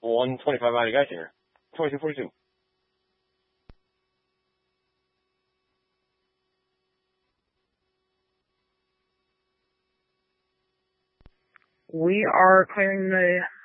125 out of Geisinger. 2242. We are clearing the